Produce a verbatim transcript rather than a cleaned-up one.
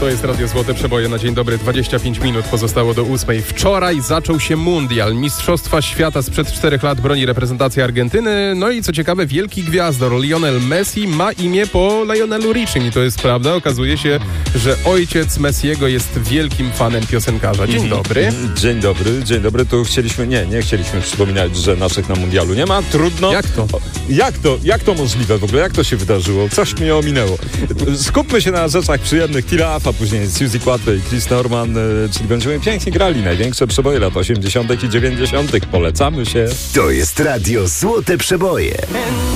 To jest Radio Złote Przeboje na dzień dobry. dwadzieścia pięć minut pozostało do ósmej. Wczoraj zaczął się mundial. Mistrzostwa świata sprzed czterech lat broni reprezentacja Argentyny. No i co ciekawe, wielki gwiazdor Lionel Messi ma imię po Lionelu Richim. I to jest prawda. Okazuje się, że ojciec Messiego jest wielkim fanem piosenkarza. Dzień dobry. Dzień dobry, dzień dobry. Tu chcieliśmy, nie, nie chcieliśmy przypominać, że naszych na mundialu nie ma. Trudno. Jak to? Jak to, jak to możliwe w ogóle? Jak to się wydarzyło? Coś mnie ominęło. Skupmy się na rzeczach przyjemnych. Tira Afa, później Suzy Quatro i Chris Norman, czyli będziemy pięknie grali największe przeboje lat osiemdziesiątych i dziewięćdziesiątych. Polecamy się. To jest Radio Złote Przeboje.